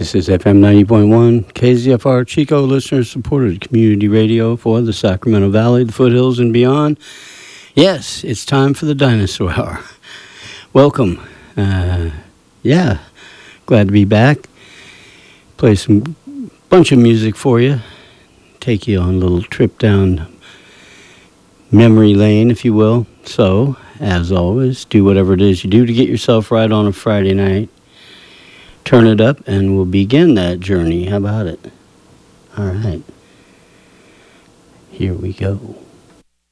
This is FM 90.1, KZFR Chico, listener-supported community radio for the Sacramento Valley, the foothills, and beyond. Yes, it's time for the Dinosaur Hour. Welcome. Glad to be back. Play some bunch of music for you. Take you on a little trip down memory lane, if you will. So, as always, do whatever it is you do to get yourself right on a Friday night. Turn it up and we'll begin that journey. How about it? All right. Here we go.